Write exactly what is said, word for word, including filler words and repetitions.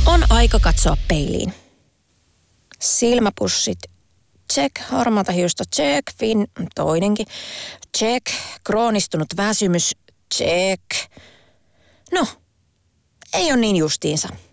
On aika katsoa peiliin. Silmäpussit, check. Harmaata hiusta, check. Fin, toinenkin, check. Kroonistunut väsymys, check. No, ei ole niin justiinsa.